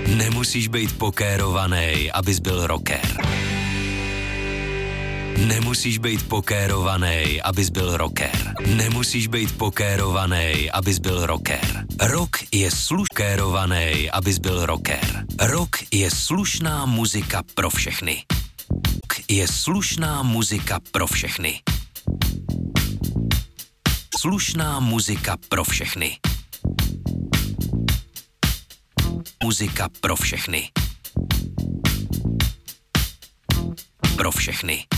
Nemusíš být pokérovaný, abys byl rocker. Nemusíš být pokérovaný, abys byl rocker. Nemusíš být pokérovaný, abys byl rocker. Rock je sluškérovaný, abys byl rocker. Rock je slušná muzika pro všechny. Rock je slušná muzika pro všechny. Slušná muzika pro všechny. Muzika pro všechny. Pro všechny.